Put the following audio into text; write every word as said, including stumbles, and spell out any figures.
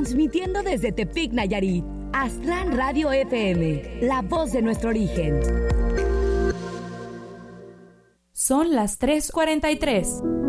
transmitiendo desde Tepic, Nayarit. Aztlán Radio F M, la voz de nuestro origen. Son las tres cuarenta y tres.